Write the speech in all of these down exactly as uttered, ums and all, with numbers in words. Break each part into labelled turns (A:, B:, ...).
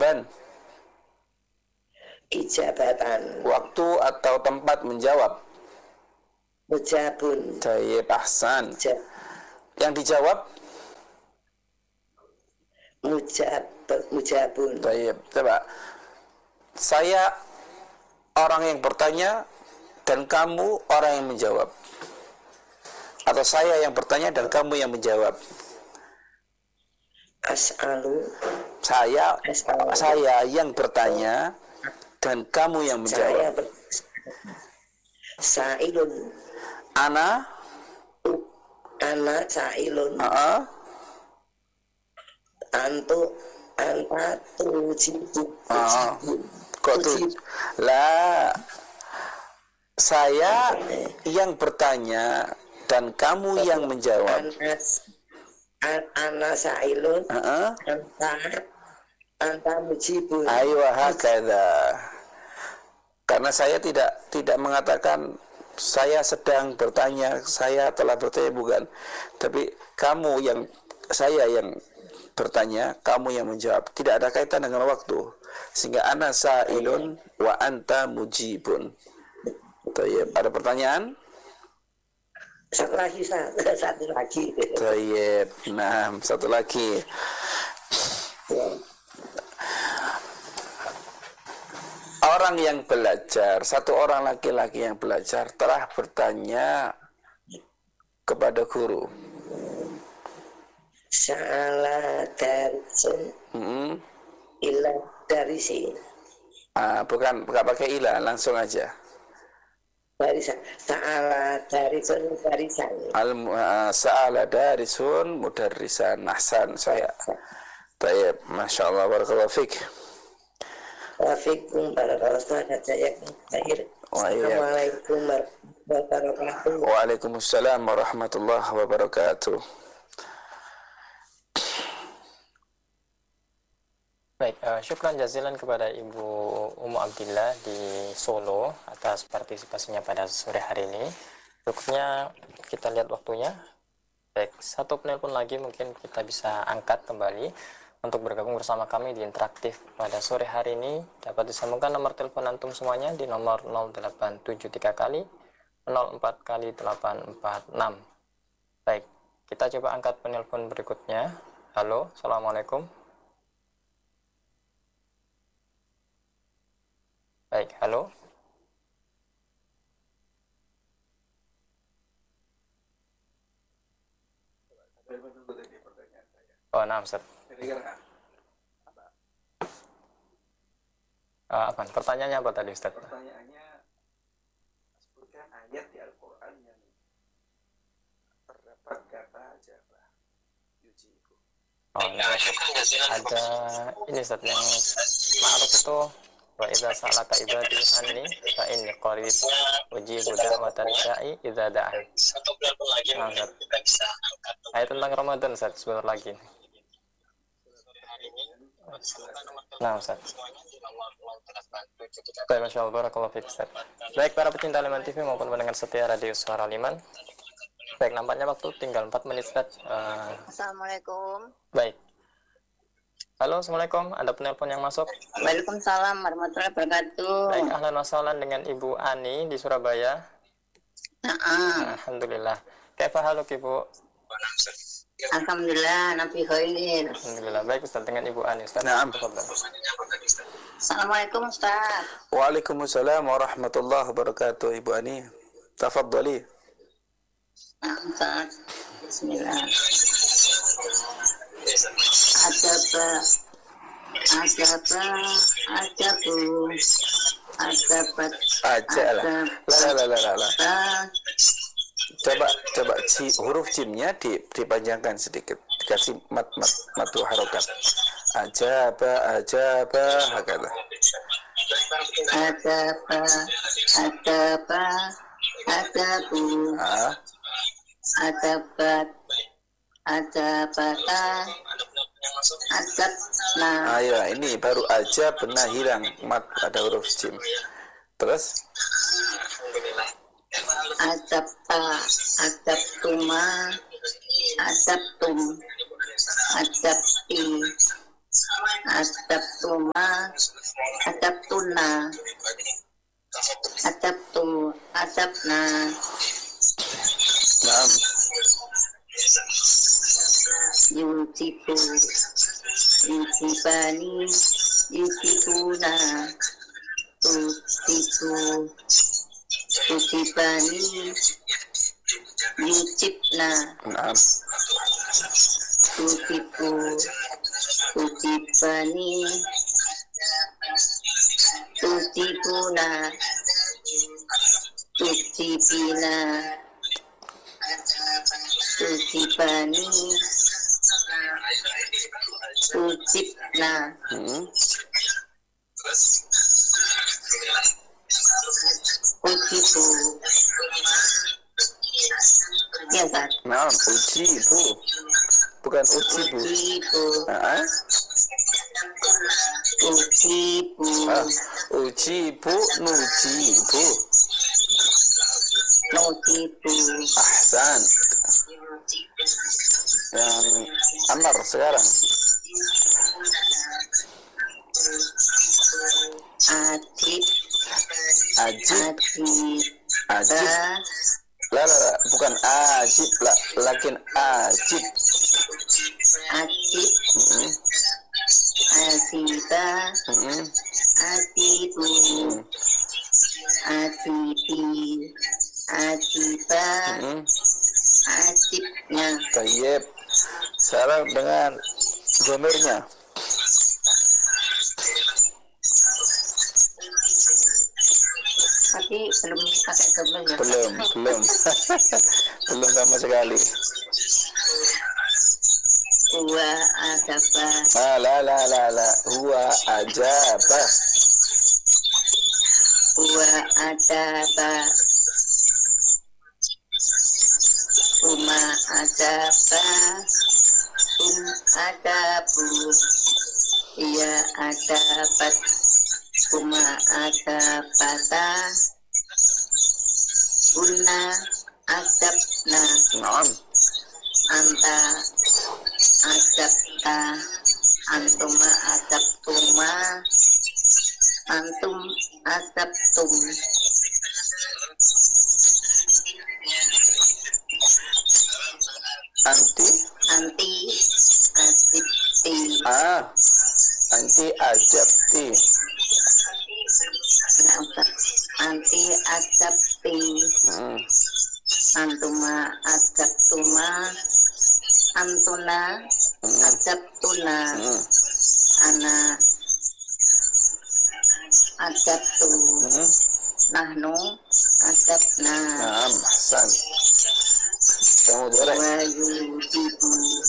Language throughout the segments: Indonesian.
A: jawaban.
B: Ijabatan.
A: Waktu atau tempat menjawab.
B: Mujabun.
A: Tayyib, ahsan.
B: Mujab.
A: Yang dijawab?
B: Mujab, mujabun.
A: Tayyib. Coba. Saya orang yang bertanya dan kamu orang yang menjawab. Atau saya yang bertanya dan kamu yang menjawab.
B: As'alu.
A: Saya
B: As'alu.
A: saya yang bertanya dan kamu yang menjawab.
B: Saya Sa'ilun.
A: Ana
B: Ana sa'ilun.
A: uh-uh.
B: Antu anta tujibu.
A: uh, Kok tuh? Lah, saya yang bertanya dan kamu yang menjawab.
B: Ana sa'ilun.
A: uh-uh.
B: Anta anta mujibun.
A: Ayo hakadha. Karena saya tidak tidak mengatakan saya sedang bertanya, saya telah bertanya, bukan. Tapi kamu yang, saya yang bertanya, kamu yang menjawab. Tidak ada kaitan dengan waktu. Sehingga ana sa'ilun wa anta mujibun. Tayyib. Ada pertanyaan?
B: Satu lagi, satu lagi.
A: Tayyib. Nah, satu lagi. Orang yang belajar, satu orang laki-laki yang belajar telah bertanya kepada guru.
B: Salah darisun
A: Hmm.
B: ila darisi.
A: Ah, bukan, bukan pakai ila, langsung aja.
B: Barisan. Salah darisun barisan.
A: Al uh, sa'ala darisun mudarrisan. Ahsan, saya. Tayyib, Masya Allah, barakallahu fiik.
B: Waalaikumsalam warahmatullahi wabarakatuh. Assalamualaikum warahmatullahi wabarakatuh.
A: Waalaikumsalam warahmatullahi wabarakatuh.
C: Baik, uh, syukran jazilan kepada Ibu Ummu Abdillah di Solo atas partisipasinya pada sore hari ini. Berikutnya kita lihat waktunya. Baik, satu penelpon lagi mungkin kita bisa angkat kembali untuk bergabung bersama kami di interaktif pada sore hari ini. Dapat disambungkan nomor telepon antum semuanya di nomor nol delapan tujuh tiga kali nol empat kali delapan empat enam. Baik, kita coba angkat penelpon berikutnya. Halo, assalamualaikum. Baik, halo. Oh, nah, Ustaz. Uh, apa? Pertanyaannya apa tadi, Ustaz?
A: Pertanyaannya, sebutkan ayat di Al-Quran yang terdapat kata jabah yujibu.
C: Oh, ada ini Ustaz yang ma'ruf itu wa idza sa'alaka ibadi anni fa inni qarib ujibu da'watan da'i idza da'an.
D: Satu bulan lagi
C: nah,
D: mungkin kita bisa angkat
C: ayat tentang Ramadan, Ustaz, sebentar lagi. Nah, Ustaz. Baik, Masya Allah, barakallahu fiik, Ustaz. Baik, para pecinta Liman T V maupun pendengar setia Radio Suara Liman. Baik, nampaknya waktu tinggal empat menit, Ustaz. Uh,
E: Assalamualaikum.
C: Baik. Halo, Assalamualaikum. Ada penelpon yang masuk?
E: Waalaikumsalam warahmatullahi wabarakatuh.
C: Baik, ahlan wa sahlan dengan Ibu Ani di Surabaya.
E: Nah,
C: Alhamdulillah. Kaifa haluk, Ibu?
E: Alhamdulillah, nabi khairin.
C: Alhamdulillah. Baik, Ustaz, dengan Ibu Ani, Ustaz.
A: Naam.
E: Assalamualaikum, Ustaz.
A: Waalaikumsalam warahmatullahi wabarakatuh. Ibu Ani, tafadhali.
E: Nah, Ustaz. Bismillah. Adaba, adaba, adabu, adabat,
A: Aja lah. La la la la la.
E: adab,
A: Coba coba si huruf jimnya di, dipanjangkan sedikit, dikasih mat mat matu harokat. Ajaba ajaba hakala.
E: adaba, adaba, adabu,
A: Ah,
E: adabat, adabata, adab. Nah,
A: ayo ini baru aja benar hilang mat ada huruf jim. Terus
E: adabta, adabtuma, adabtum, adabti, Adabtuma, adabtuna, adabtu, adabna.
A: Naam.
E: Yujibu, yujibani, yujibuna, tujibu, tujibani, yujibna.
A: Naam.
E: Tujibu, tujibani, tujibuna, tujibina, tujibani, tujibna.
A: Hmm.
E: Ujibu. Ya, Pak.
A: Naam, ujibu. Bukan ujibu.
E: Ujibu.
A: Ah,
E: Ujibu.
A: ah, ujibu, nujibu.
E: Nujibu.
A: Ahsan. Yang Amar sekarang.
E: Ajib.
A: Ajib.
E: Ajib.
A: Ajib. La, la, la, bukan ajib, la, lakin ajib.
E: Ajib.
A: Hmm.
E: Ajiba.
A: Hmm.
E: Ajibu. Ajibi. Ajiba.
A: Hmm.
E: Ajibna.
A: Tayyib. Sekarang dengan domirnya.
E: Tapi belum pakai domir ya?
A: Belum, belum. Belum sama sekali.
E: Huwa adaba.
A: Ah, la, la, la, la. Huwa ajaba.
E: Huwa adaba. Huma adaba. Hum adabu. Ia adabat. Huma adabata. Hunna adabna.
A: Naam.
E: Anta adabta. Antuma adabtuma. Antum adabtum.
A: Anti.
E: Anti adibti.
A: Ah. Anti ajabti.
E: Nah, Ustaz. Anti adabti.
A: Hmm.
E: Antuma adabtuma. Antuna
A: Hmm.
E: adabtuna.
A: Hmm.
E: Ana adabtu.
A: Hmm.
E: Nahnu adabna.
A: Naam, ahsan. Kamu dorek.
E: Wa yujibu.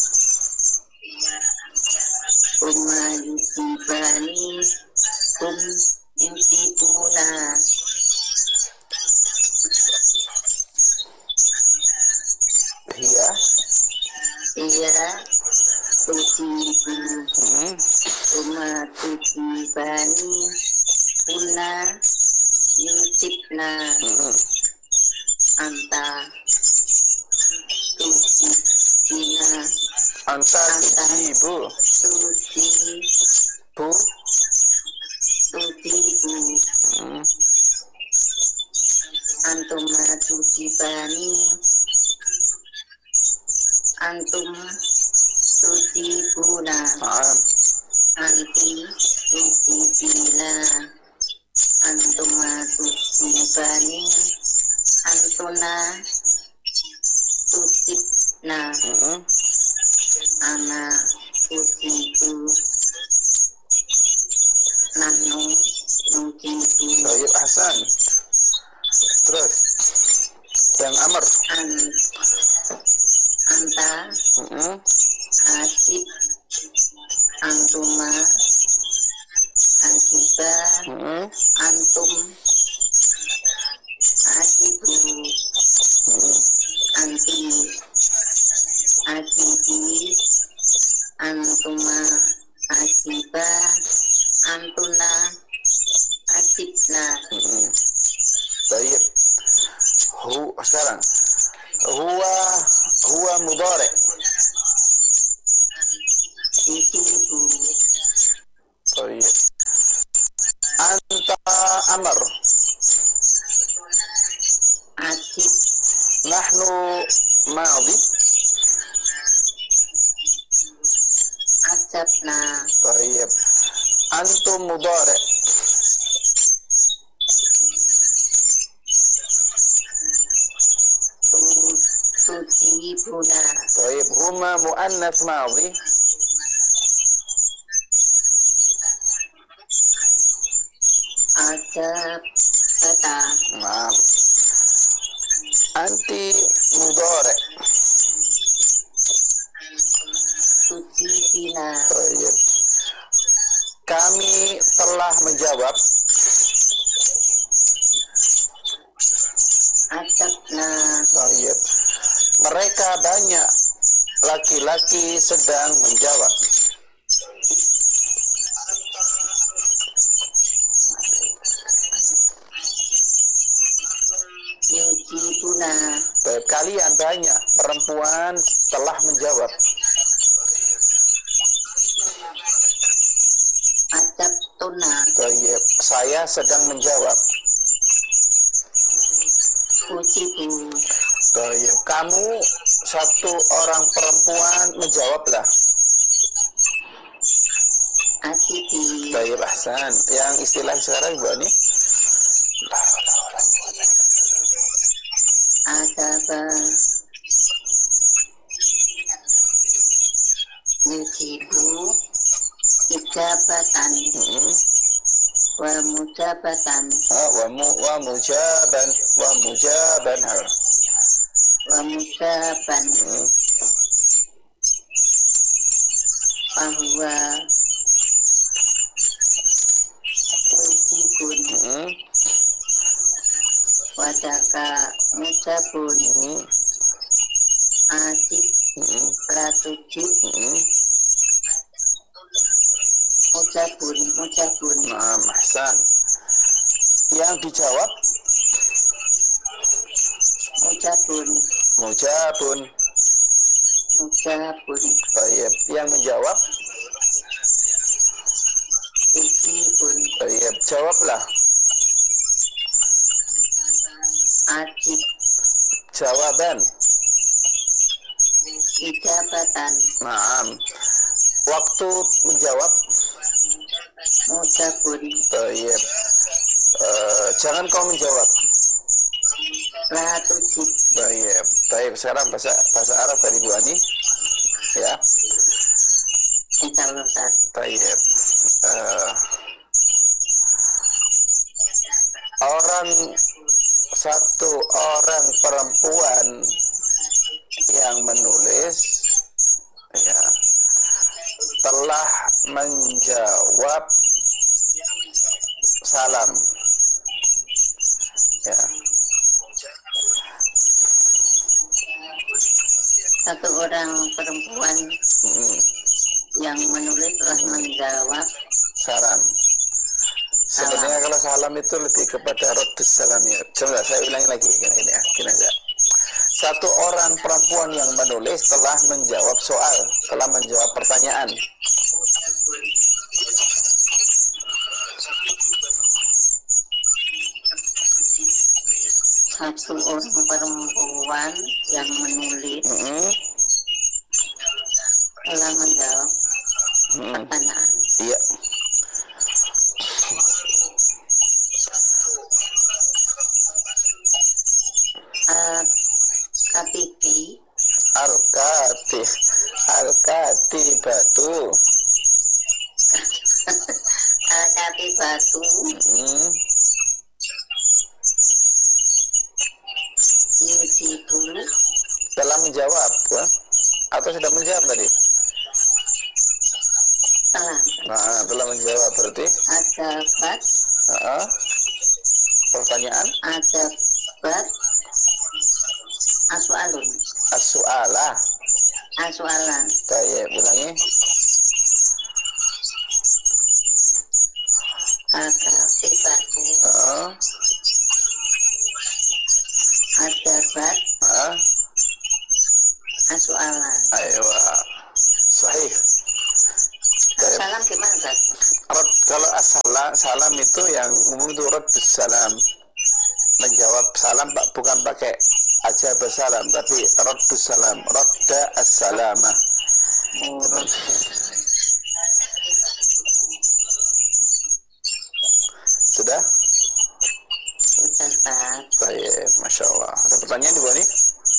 E: Huma yujibani. Hum yujibuna.
A: Iya.
E: Iya tujibu.
A: Hmm.
E: Huma tujibani. Huna yujibna.
A: Hmm.
E: Anta tujibina.
A: Anta tujibu.
E: Tujibu.
A: Bu.
E: Tujibu.
A: Hmm.
E: Antuma tujibani. Antum tujibuna.
A: Naam.
E: Anti tujibina. Antuma tujibani. Antuna tujibna.
A: Hmm.
E: Ana tujibu. Nahnu nujibu.
A: Tayyib, ahsan. Terus. Yang Amr.
E: An anta
A: Hmm.
E: ajib. Antuma ajiba.
A: Hmm.
E: Antum ajibu.
A: Hmm.
E: Anti ajibi. Antuma ajiba. Antuna ajibna.
A: Hmm. Tayyib. Hu sekarang. Huwa huwa mudhari.
E: Yujibu.
A: amr.
E: ajib,
A: Nahnu madhi.
E: ajabna,
A: Baik. Antum mudhari.
E: tu- tujibuna,
A: Baik. Huma muannats madhi.
E: ajab, kata,
A: Naam. Anti mudhari.
E: tujibina,
A: Baik. Kami telah menjawab.
E: ajabna,
A: Baik. Mereka banyak laki-laki sedang menjawab.
E: yujibuna,
A: Baik, kalian banyak perempuan telah menjawab.
E: ajabtuna,
A: Baik, saya sedang menjawab.
E: ujibu,
A: Baik, kamu satu orang perempuan menjawablah.
E: ajibi,
A: Baik, ahsan. Yang istilah sekarang Ibu Ani.
E: ajaba, yujibu, ijabatan,
A: Hmm.
E: wa mujabatan,
A: Ah, wa mu wa mujaban wa mujaban.
E: wa mujaban,
A: Hmm.
E: bahwa ujibun,
A: Hmm.
E: wadaka mujabun,
A: Hmm.
E: ajib,
A: Hmm.
E: latujib,
A: Hmm.
E: mujabun, mujabun,
A: Naam, ahsan. Yang dijawab
E: mujabun,
A: mujabun.
E: mujabun,
A: Baik, yang menjawab.
E: ujibun,
A: Baik, jawablah.
E: ajib,
A: Jawaban.
E: ijabatan,
A: Naam. Waktu menjawab.
E: mujabun,
A: Baik. Eh, jangan kau menjawab.
E: latujib,
A: Baik. Baik, sekarang bahasa bahasa Arab dari Bu Ani. Ya.
E: insyaallah Ustaz.
A: Baik. Eh, orang satu orang perempuan yang menulis ya telah menjawab salam ya.
E: Satu orang perempuan
A: Hmm,
E: yang menulis telah menjawab
A: salam. Sebenarnya kalau salam itu lebih kepada raddus salam ya. Coba saya ulangi lagi gini ya, gini aja. Satu orang perempuan yang menulis telah menjawab soal, telah menjawab pertanyaan.
E: satu orang perempuan yang menulis
A: Hmm,
E: telah menjawab
A: hmm,
E: pertanyaan.
A: iya.
E: Al-Katibi,
A: Al-Katib, Al-Katibatu.
E: Al-Katibatu,
A: Hmm,
E: yujibu,
A: telah menjawab ya? Atau sudah menjawab tadi?
E: telah
A: Nah, telah menjawab berarti
E: adabat,
A: uh, pertanyaan
E: adabat, aswalun,
A: as-su'alah.
E: aswalan,
A: Baik, ulangi.
E: Al-Katibatu,
A: Uh,
E: adabat,
A: uh,
E: aswalan.
A: ayo, sahih. Baik.
E: Salam gimana Ustaz?
A: Rad- Kalau as salam, salam itu yang umum itu raddus salam, menjawab salam pak, bukan pakai aja bersalam tapi raddus salam, radda as-salama. Sudah?
E: Sudah, Ustaz.
A: Baik, Masya Allah. Ada pertanyaan di bawah ini?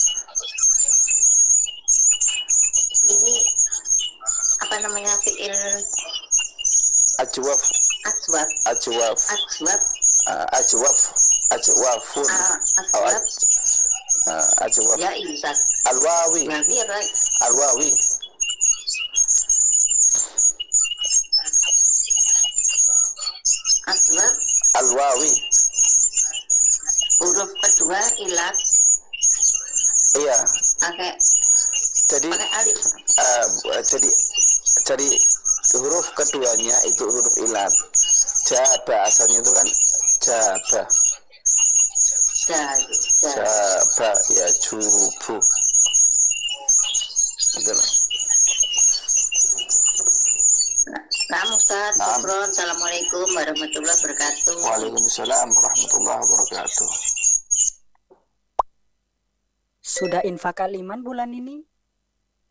E: Ini apa namanya fi'il
A: Ajwaf,
E: aswab
A: ajwaf,
E: aswab
A: uh, ajwaf, ajwafun,
E: ah,
A: oh,
E: aswab
A: aj, uh, ajwaf,
E: ya Ustaz.
A: alwawi,
E: Berarti apa?
A: alwawi,
E: Aswab
A: alwawi.
E: huruf kedua ilat
A: Iya.
E: pakai
A: Jadi,
E: pakai alif.
A: uh, jadi, jadi huruf keduanya itu huruf ilat. Jaba asalnya itu kan jaba,
E: Ja, ja.
A: jaba ya jubu. Betul.
E: Nah, Ustaz,
A: Naam.
E: Syukron. Assalamualaikum warahmatullahi wabarakatuh.
A: Waalaikumsalam warahmatullahi wabarakatuh.
F: Sudah infak aliman bulan ini?